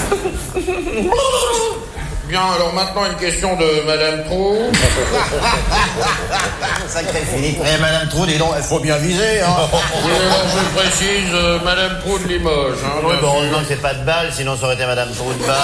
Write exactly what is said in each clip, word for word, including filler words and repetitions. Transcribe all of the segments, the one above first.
Bien, alors maintenant une question de Madame Trou. Sacré Philippe. Eh, Madame Trou, dis donc, il faut bien viser, hein. Oui, alors je précise, euh, Madame Trou de Limoges. Hein, oui, bon, heureusement que c'est pas de balle, sinon ça aurait été Madame Trou de balle.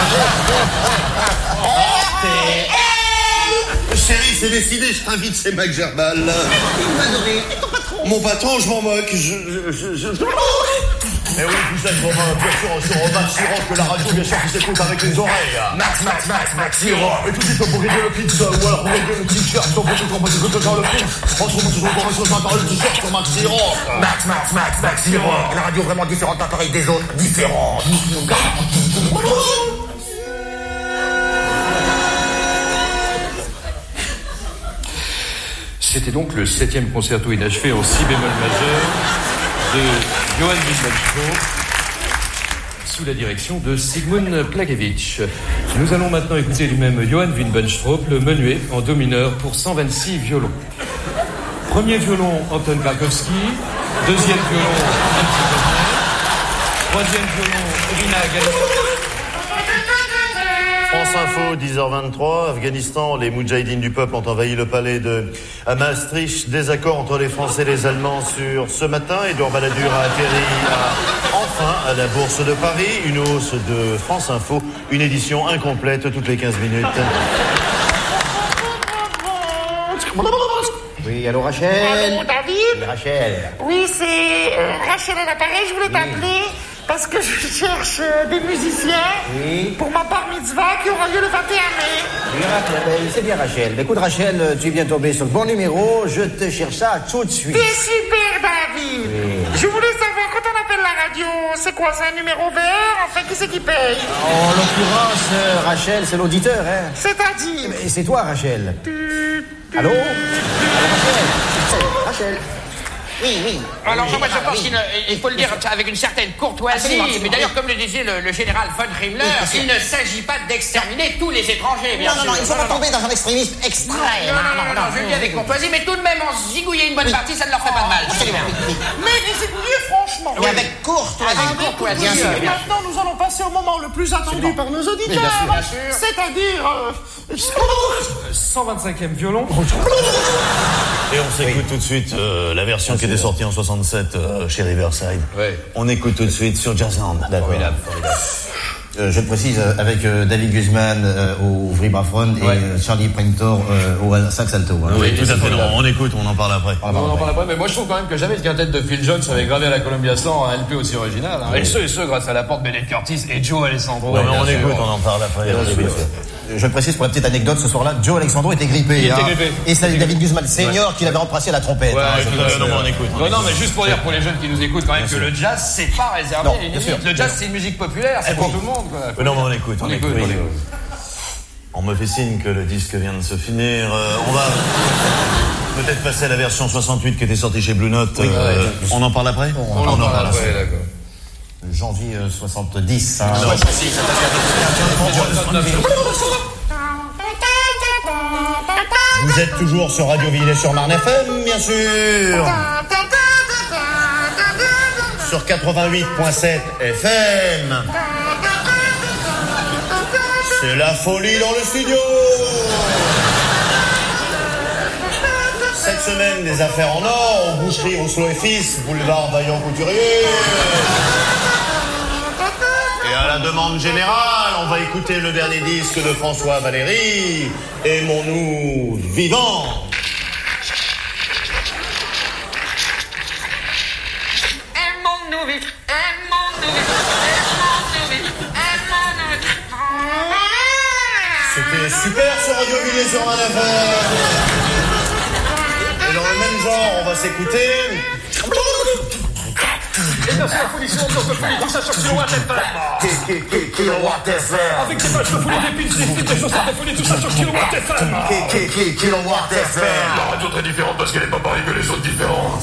Chérie, c'est décidé, je t'invite, c'est Mac Gerbal. Il va adorer. Et ton patron? Mon patron, je m'en moque. Je, je, je, je... Eh oui, vous êtes vraiment, bien sûr, sur Max Siroc, que la radio, bien sûr, qui s'écoute avec les oreilles. Max, Max, Max, Max Siroc. Et tout de suite, pour régler le pitch, ou alors pour régler le t-shirt, pour régler le dans le pitch. On se remonte toujours pour sur ma parole, le t-shirt sur Max Siroc. Max, Max, Max, Max Siroc. La radio vraiment différente d'appareil des autres, différente. C'était donc le septième concerto inachevé en si bémol majeur de Johann Wittmann sous la direction de Sigmund Plagevich. Nous allons maintenant écouter du même Johann Wittmann le menuet en do mineur pour cent vingt-six violons. Premier violon, Anton Krakowski. Deuxième violon, Nancy Wagner. Troisième violon, Irina Galina. France Info, dix heures vingt-trois, Afghanistan, les Moudjahidines du peuple ont envahi le palais de Maastricht. Désaccord entre les Français et les Allemands sur ce matin. Édouard Balladur a atterri à, enfin à la Bourse de Paris. Une hausse de France Info, une édition incomplète toutes les quinze minutes. Oui, allô Rachel? Allô David? Oui, Rachel. Oui, c'est euh, Rachel à l'appareil, je voulais Oui. t'appeler parce que je cherche euh, des musiciens Oui. pour ma bar mitzvah qui aura lieu le vingt et un mai. Oui, Rachel, ben, c'est bien Rachel. Écoute Rachel, tu es bien tombé sur le bon numéro, je te cherche ça tout de suite. T'es super David. Oui. Je voulais savoir, quand on appelle la radio, c'est quoi, c'est un numéro vert? Enfin, qui c'est qui paye? En l'occurrence, euh, Rachel, c'est l'auditeur, hein. C'est-à-dire? Et c'est toi Rachel. Allô? Allô Rachel? Rachel? Oui, oui. Alors, moi, je Ah, pense oui. qu'il ne- il faut le dire avec une certaine courtoisie, Absolument, absolument, mais d'ailleurs, oui. comme le disait le, le général von Himmler, Oui, bien sûr. il ne s'agit pas d'exterminer tous les étrangers, bien Non, non, sûr. non, il ne faut pas tomber dans un extrémisme extrême. Non, non, non, non, je le dis avec courtoisie, mais tout de même, en zigouiller une bonne partie, ça ne leur fait pas de mal. Absolument. Mais les écouliers, franchement. Et avec courtoisie. Avec courtoisie, bien sûr. Et maintenant, nous allons passer au moment le plus attendu par nos auditeurs. bien sûr. C'est-à-dire... euh, cent vingt-cinquième violon. Et on s'écoute tout de suite euh, la version qui était sortie en soixante-sept euh, chez Riverside. Ouais. On écoute tout de suite sur Jazzland. D'accord. Euh, je le précise, euh, avec euh, David Guzman euh, au vibraphone et Ouais. euh, Charlie Printor euh, au sax alto. Hein. Oui, tout à fait. formidable. On, on écoute, on en parle après. Ah, On pardon, en ouais. parle après, mais moi je trouve quand même que jamais le quintet de Phil Jones avait gravé à la Columbia cent un L P aussi original. Hein. Et ce, et ce, grâce à l'apport de Bennett Curtis et Joe Alessandro. Ouais, bien mais on sûr. écoute, on en parle après. Bien sûr. Je le précise pour la petite anecdote, ce soir-là, Joe Alexandro était grippé. Il était hein. grippé. Et c'est David Guzman senior qui l'avait remplacé à la trompette. Ouais, hein. tout à fait. Non, mais on écoute. on Non, non, écoute. mais juste pour dire pour les jeunes qui nous écoutent quand même que le jazz, c'est pas réservé Non, à une bien élite. sûr. Le jazz, c'est une musique populaire, c'est pour tout le monde. Quoi. Euh, Non, mais on écoute. On écoute, oui. on écoute. On me fait signe que le disque vient de se finir. Euh, on va peut-être passer à la version soixante-huit qui était sortie chez Blue Note. Oui, Euh, ouais. on en parle après On en parle après, d'accord. Janvier euh, soixante-dix. Hein. Non. Vous êtes toujours sur Radio Villers-sur-Marne F M, bien sûr. Sur quatre-vingt-huit virgule sept F M. C'est la folie dans le studio. Cette semaine, des affaires en or, aux boucheries Rousselot et Fils, boulevard Vaillant Couturier. Et à la demande générale, on va écouter le dernier disque de François Valéry, Aimons-nous vivants. Aimons-nous vite, aimons-nous vite, aimons-nous vite, aimons-nous vite. C'était super sur Radio Villers-sur-Marne F M. Et dans le même genre, on va s'écouter. Et bien, c'est la folie sur notre folie, tout ça sur Kilowatt F M. Kilowatt F M. Avec des pages de folie, des pins, des frites, des chaussettes de folie, tout ça sur Kilowatt F M. Kilowatt F M. La radio très différente parce qu'elle n'est pas pareille que les autres différentes.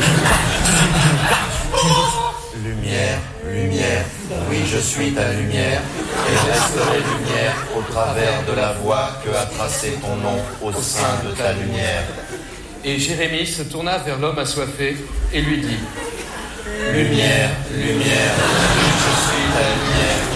Lumière, lumière, oui je suis ta lumière, et je resterai lumière au travers de la voie que a tracé ton nom au sein de ta lumière. Et Jérémie se tourna vers l'homme assoiffé et lui dit: Lumière, lumière, oui je suis ta lumière,